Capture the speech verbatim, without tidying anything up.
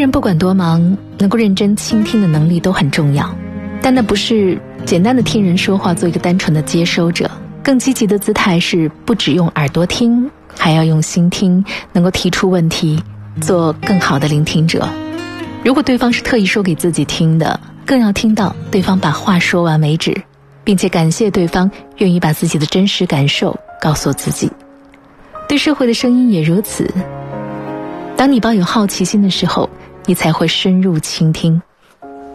人不管多忙，能够认真倾听的能力都很重要，但那不是简单的听人说话做一个单纯的接收者，更积极的姿态是不只用耳朵听，还要用心听，能够提出问题，做更好的聆听者。如果对方是特意说给自己听的，更要听到对方把话说完为止，并且感谢对方愿意把自己的真实感受告诉自己。对社会的声音也如此，当你抱有好奇心的时候，你才会深入倾听。